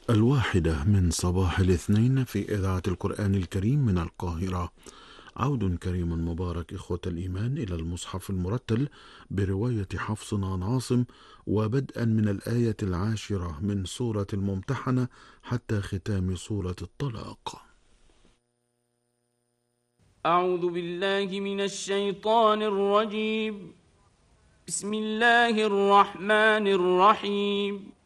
1 من صباح الاثنين في إذاعة القرآن الكريم من القاهرة. عود كريم مبارك إخوة الإيمان إلى المصحف المرتل برواية حفص عن عاصم، وبدءا من الآية 10 من سورة الممتحنة حتى ختام سورة الطلاق. أعوذ بالله من الشيطان الرجيم. بسم الله الرحمن الرحيم.